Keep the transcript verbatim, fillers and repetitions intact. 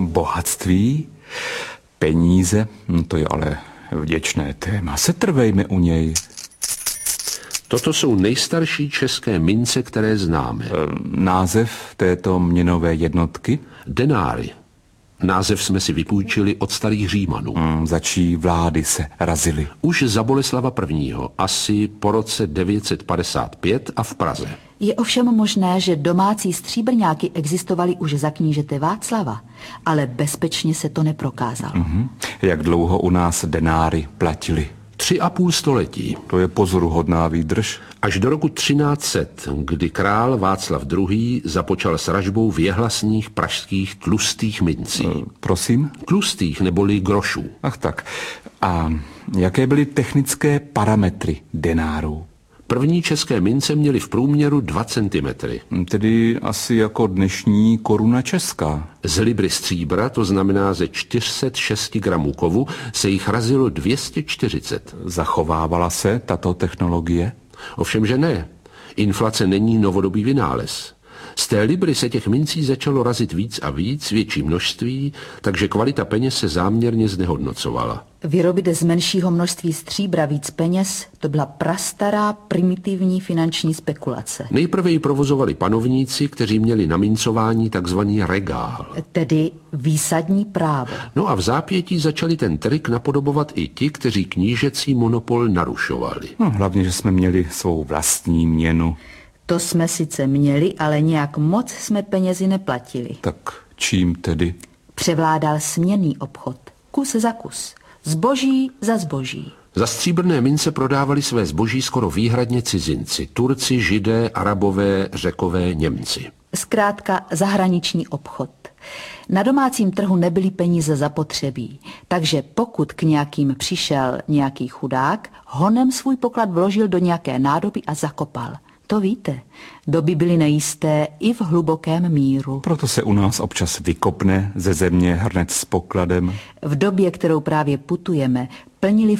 bohatství, peníze, no to je ale vděčné téma. Setrvejme u něj. Toto jsou nejstarší české mince, které známe. E, název této měnové jednotky? Denáry. Název jsme si vypůjčili od starých Římanů. Hmm, za čí vlády se razily? Už za Boleslava prvního, asi po roce devět set padesát pět a v Praze. Je ovšem možné, že domácí stříbrňáky existovaly už za knížete Václava, ale bezpečně se to neprokázalo. Mm-hmm. Jak dlouho u nás denáry platili? Tři a půl století. To je pozoruhodná výdrž. Až do roku třináct set, kdy král Václav druhý. započal s ražbou věhlasných pražských tlustých mincí. E, prosím? Tlustých neboli grošů. Ach tak. A jaké byly technické parametry denárů? První české mince měly v průměru dva centimetry. Tedy asi jako dnešní koruna česká. Z libry stříbra, to znamená ze čtyři sta šest gramů kovu, se jich razilo dvě stě čtyřicet. Zachovávala se tato technologie? Ovšem, že ne. Inflace není novodobý vynález. Z té libry se těch mincí začalo razit víc a víc, větší množství, takže kvalita peněz se záměrně znehodnocovala. Vyrobit z menšího množství stříbra víc peněz, to byla prastará primitivní finanční spekulace. Nejprve ji provozovali panovníci, kteří měli na mincování takzvaný regál. Tedy výsadní právo. No a v zápětí začali ten trik napodobovat i ti, kteří knížecí monopol narušovali. No, hlavně, že jsme měli svou vlastní měnu. To jsme sice měli, ale nějak moc jsme penězi neplatili. Tak čím tedy? Převládal směnný obchod. Kus za kus. Zboží za zboží. Za stříbrné mince prodávali své zboží skoro výhradně cizinci. Turci, Židé, Arabové, Řekové, Němci. Zkrátka zahraniční obchod. Na domácím trhu nebyly peníze zapotřebí, takže pokud k nějakým přišel nějaký chudák, honem svůj poklad vložil do nějaké nádoby a zakopal. To víte, doby byly nejisté i v hlubokém míru. Proto se u nás občas vykopne ze země hrnec s pokladem. V době, kterou právě putujeme, plnili